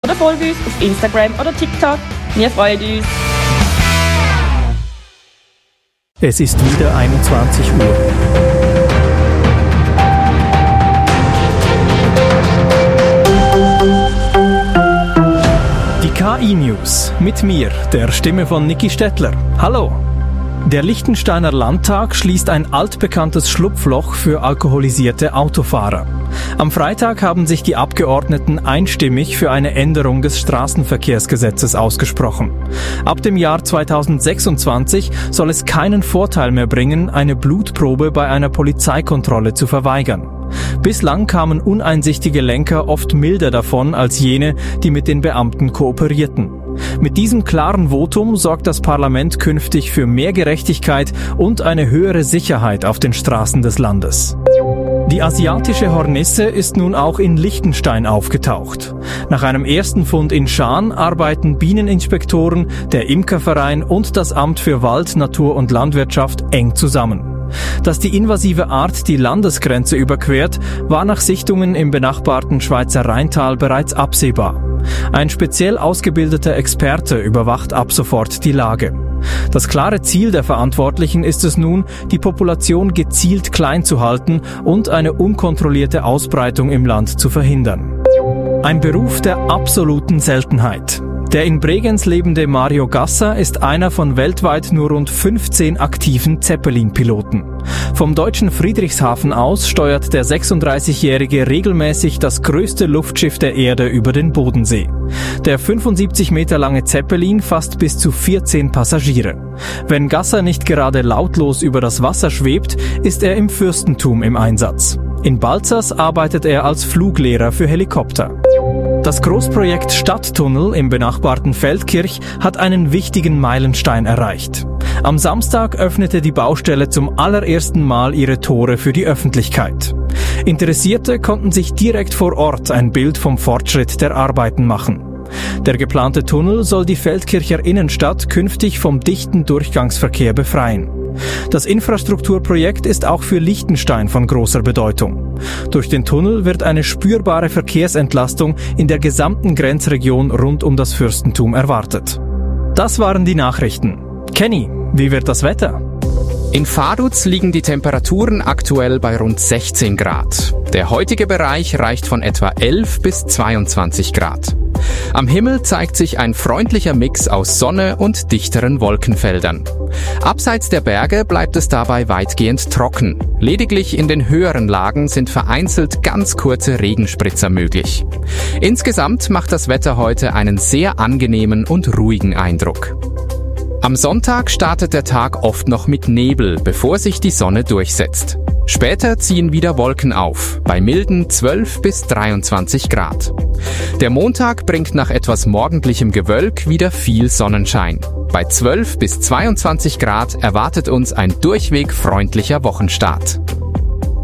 oder folge uns auf Instagram oder TikTok. Wir freuen uns. Es ist wieder 21 Uhr. Die KI-News mit mir, der Stimme von Niki Stettler. Hallo! Der Liechtensteiner Landtag schließt ein altbekanntes Schlupfloch für alkoholisierte Autofahrer. Am Freitag haben sich die Abgeordneten einstimmig für eine Änderung des Straßenverkehrsgesetzes ausgesprochen. Ab dem Jahr 2026 soll es keinen Vorteil mehr bringen, eine Blutprobe bei einer Polizeikontrolle zu verweigern. Bislang kamen uneinsichtige Lenker oft milder davon als jene, die mit den Beamten kooperierten. Mit diesem klaren Votum sorgt das Parlament künftig für mehr Gerechtigkeit und eine höhere Sicherheit auf den Straßen des Landes. Die asiatische Hornisse ist nun auch in Liechtenstein aufgetaucht. Nach einem ersten Fund in Schaan arbeiten Bieneninspektoren, der Imkerverein und das Amt für Wald, Natur und Landwirtschaft eng zusammen. Dass die invasive Art die Landesgrenze überquert, war nach Sichtungen im benachbarten Schweizer Rheintal bereits absehbar. Ein speziell ausgebildeter Experte überwacht ab sofort die Lage. Das klare Ziel der Verantwortlichen ist es nun, die Population gezielt klein zu halten und eine unkontrollierte Ausbreitung im Land zu verhindern. Ein Beruf der absoluten Seltenheit. Der in Bregenz lebende Mario Gasser ist einer von weltweit nur rund 15 aktiven Zeppelin-Piloten. Vom deutschen Friedrichshafen aus steuert der 36-Jährige regelmäßig das größte Luftschiff der Erde über den Bodensee. Der 75 Meter lange Zeppelin fasst bis zu 14 Passagiere. Wenn Gasser nicht gerade lautlos über das Wasser schwebt, ist er im Fürstentum im Einsatz. In Balzers arbeitet er als Fluglehrer für Helikopter. Das Großprojekt Stadttunnel im benachbarten Feldkirch hat einen wichtigen Meilenstein erreicht. Am Samstag öffnete die Baustelle zum allerersten Mal ihre Tore für die Öffentlichkeit. Interessierte konnten sich direkt vor Ort ein Bild vom Fortschritt der Arbeiten machen. Der geplante Tunnel soll die Feldkircher Innenstadt künftig vom dichten Durchgangsverkehr befreien. Das Infrastrukturprojekt ist auch für Liechtenstein von großer Bedeutung. Durch den Tunnel wird eine spürbare Verkehrsentlastung in der gesamten Grenzregion rund um das Fürstentum erwartet. Das waren die Nachrichten. Kenny, wie wird das Wetter? In Vaduz liegen die Temperaturen aktuell bei rund 16 Grad. Der heutige Bereich reicht von etwa 11 bis 22 Grad. Am Himmel zeigt sich ein freundlicher Mix aus Sonne und dichteren Wolkenfeldern. Abseits der Berge bleibt es dabei weitgehend trocken. Lediglich in den höheren Lagen sind vereinzelt ganz kurze Regenspritzer möglich. Insgesamt macht das Wetter heute einen sehr angenehmen und ruhigen Eindruck. Am Sonntag startet der Tag oft noch mit Nebel, bevor sich die Sonne durchsetzt. Später ziehen wieder Wolken auf, bei milden 12 bis 23 Grad. Der Montag bringt nach etwas morgendlichem Gewölk wieder viel Sonnenschein. Bei 12 bis 22 Grad erwartet uns ein durchweg freundlicher Wochenstart.